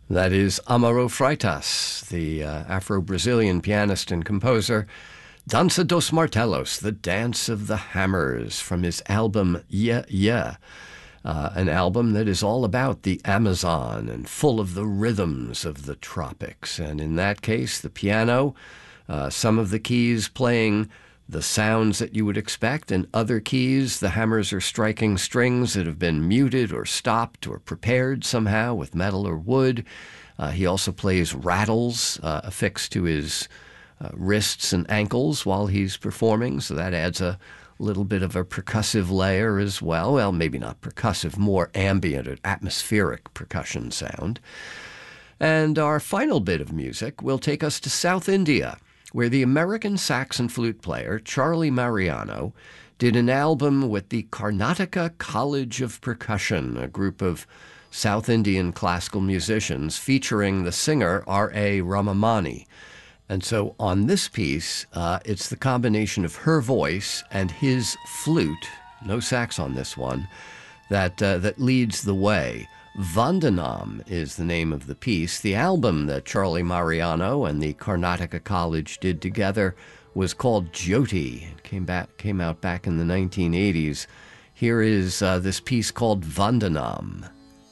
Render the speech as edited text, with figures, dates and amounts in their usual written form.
That is Amaro Freitas, the Afro-Brazilian pianist and composer. Dança dos Martelos, The Dance of the Hammers, from his album Yeah Yeah, an album that is all about the Amazon and full of the rhythms of the tropics. And in that case, the piano, some of the keys playing the sounds that you would expect, and other keys, the hammers are striking strings that have been muted or stopped or prepared somehow with metal or wood. He also plays rattles affixed to his wrists and ankles while he's performing, so that adds a little bit of a percussive layer as well. Well, maybe not percussive, more ambient or atmospheric percussion sound. And our final bit of music will take us to South India, where the American sax and flute player Charlie Mariano did an album with the Karnataka College of Percussion, a group of South Indian classical musicians featuring the singer R.A. Ramamani. And so on this piece, it's the combination of her voice and his flute, no sax on this one, that leads the way. Vandanam is the name of the piece. The album that Charlie Mariano and the Karnataka College did together was called Jyoti. It came out back in the 1980s. Here is this piece called Vandanam.